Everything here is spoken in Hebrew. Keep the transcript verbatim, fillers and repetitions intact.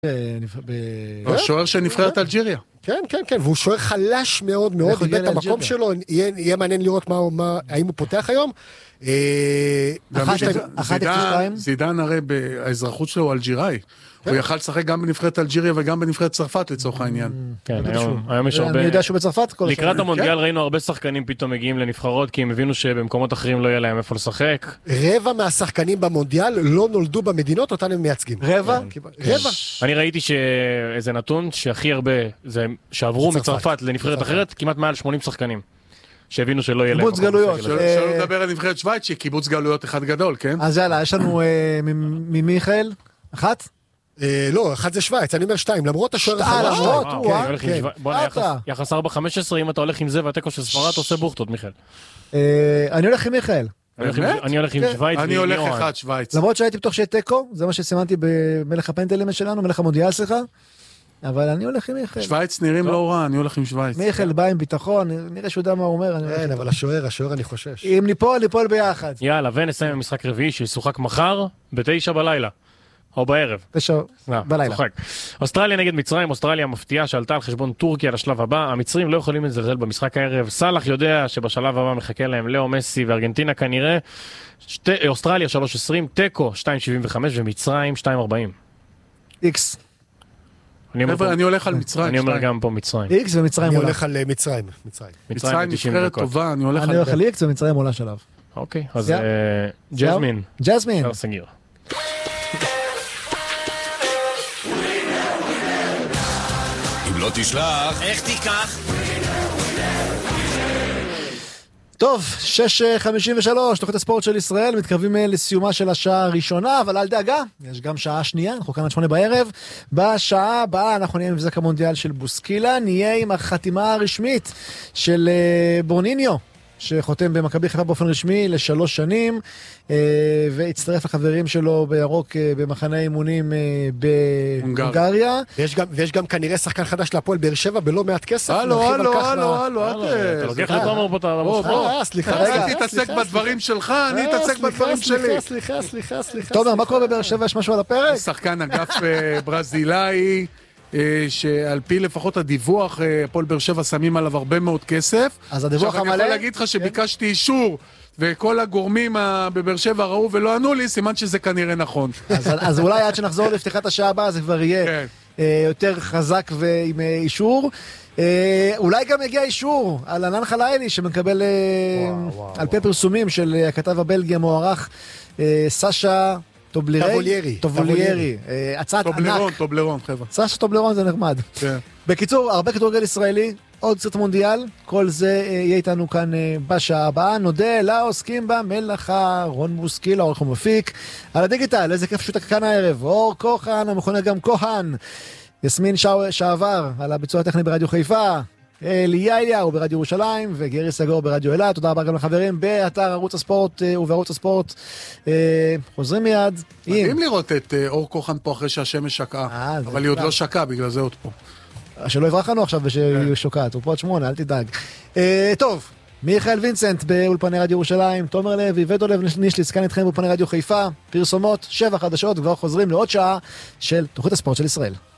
השוער של נבחרת אלג'יריה. כן, כן, כן, והוא שוער חלש מאוד מאוד, איבד את המקום שלו, יהיה מעניין לראות האם הוא פותח היום. זידן הרי באזרחות שלו הוא אלג'יראי. הוא יכל לשחק גם בנבחרת אלג'יריה וגם בנבחרת צרפת לצורך העניין. כן, היום יש הרבה... אני יודע שהוא בצרפת. לקראת המונדיאל ראינו הרבה שחקנים פתאום מגיעים לנבחרות, כי הם הבינו שבמקומות אחרים לא יהיה להם איפה לשחק. רבע מהשחקנים במונדיאל לא נולדו במדינות אותן הם מייצגים. רבע? רבע. אני ראיתי שאיזה נתון שהכי הרבה, זה שעברו מצרפת לנבחרת אחרת, כמעט מעל שמונים שחקנים. שהבינו שלא יהיה להם. קיבוץ גלויות. שלא לדבר על נבחרת שווייץ, שקיבוץ גלויות אחד גדול, כן? אז יאללה, יש לנו ממיכאל, אחת? לא, אחת זה שווייץ, אני אומר שתיים, למרות השוער החדש. בוא, יחס ארבע חמש עשרה, אם אתה הולך עם זה והתיקו של ספרד, עושה בוכטות, מיכאל. אני הולך עם מיכאל. אני הולך עם שווייץ. אני הולך אחד שווייץ. למרות שהייתי בתוך שיהיה תיקו, זה מה שסימנתי במלך הפנטלים שלנו, מלך המונדיאל, סליחה. אבל אני הולך עם מיכאל. שווייץ נראים לא רע, אני הולך עם שווייץ. מיכאל בא עם ביטחון, נראה שהוא יודע מה הוא אומר. כן, אבל השוער, השוער אני חושש. אם ניפול, ניפול ביחד. יאללה, ונסיים המשחק רביעי שישוחק מחר בתשע בלילה. או בערב. תשע בלילה. אוסטרליה נגד מצרים, אוסטרליה מפתיעה שעלתה על חשבון טורקיה לשלב הבא. המצרים לא יכולים לזלזל במשחק הערב. סלח יודע שבשלב הבא מחכה להם לאו מסי וארגנטינה כנראה. אוסטרליה שלוש עשרים, טקו שתיים שבעים וחמש ומצרים שתיים ארבעים. איקס. אני הולך על מצרים. אני אומר גם פה מצרים. איקס ומצרים אני עולה. הולך על מצרים. מצרים נבחרת טובה, אני הולך על איקס ומצרים עולה שלב. אוקיי, אז ג'זמין. ג'זמין. סגיר. לא תשלח, איך תיקח? טוב, שש חמישים ושלוש, תוכנית הספורט של ישראל, מתקרבים לסיומה של השעה הראשונה, אבל אל דאגה, יש גם שעה שנייה, אנחנו כאן עד שמונה בערב. בשעה הבאה אנחנו נהיה עם מבזק המונדיאל של בוסקילה, נהיה עם החתימה הרשמית של בורניניו, שחותם במכבי חיפה באופן רשמי לשלוש שנים, והצטרף לחברים שלו בירוק במחנה אימונים בהונגריה. ויש גם כנראה שחקן חדש להפועל באר שבע בלא מעט כסף. הלו, הלו, הלו, הלו, אתה לוקח לתומר פה את הרבוש. סליחה, אני תתעסק בדברים שלך, אני תתעסק בדברים שלי. סליחה, סליחה, סליחה. תומר, מה קורה בבאר שבע? יש משהו על הפרק? שחקן אגף ברזילאי, שעל פי לפחות הדיווח, הפועל באר שבע שמים עליו הרבה מאוד כסף. אז הדיווח המלא... עכשיו אני יכול להגיד לך שביקשתי אישור, וכל הגורמים בבאר שבע ראו ולא ענו לי, סימן שזה כנראה נכון. אז אולי עד שנחזור לפתיחת השעה הבאה, זה כבר יהיה יותר חזק ועם אישור. אולי גם יגיע אישור על ענן חלילי, שמקבל על פי פרסומים של הכתב הבלגי המוערך, סשה... טובוליירי. טובוליירי. הצעת ענק. טובלרון, טובלרון, חבר'ה. סשה טובלרון זה נחמד. בקיצור, הרבה כדורגל ישראלי, עוד קצת מונדיאל, כל זה יהיה איתנו כאן בשעה הבאה. נודה לעוסקים במלאכה, רון בוסקילה, עורך ומפיק. על הדיגיטל, איזה כיף שותק כאן הערב. אור כוחן, המכונה גם כהן. יסמין שעבר, על הביצוע הטכני ברדיו חיפה. אלי אליהו ברדיו ירושלים וגרי סגור ברדיו אילת. תודה רבה גם לחברים באתר ערוץ הספורט ובערוץ הספורט. חוזרים מיד. מדהים לראות את אור כוחן פה אחרי שהשמש שקעה, אבל היא עוד לא שקעה, בגלל זה עוד פה. שלא יברח לנו עכשיו ושהיא שוקעת, הוא פה עד שמונה, אל תדאג. טוב, מיכאל וינסנט באולפני רדיו ירושלים, תומר לוי ודולב נישליץ כאן איתכם באולפני רדיו חיפה, פרסומות, שבע חדשות, כבר חוזרים לעוד שעה של תוכנית הספורט של ישראל.